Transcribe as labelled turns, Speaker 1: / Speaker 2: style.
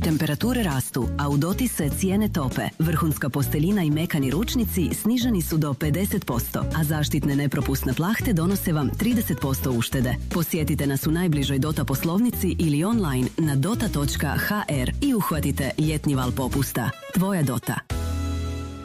Speaker 1: Temperature rastu, a u Doti se cijene tope. Vrhunska posteljina i mekani ručnici sniženi su do 50%, a zaštitne nepropusne plahte donose vam 30% uštede. Posjetite nas u najbližoj Dota poslovnici ili online na dota.hr i uhvatite ljetni val popusta. Tvoja Dota.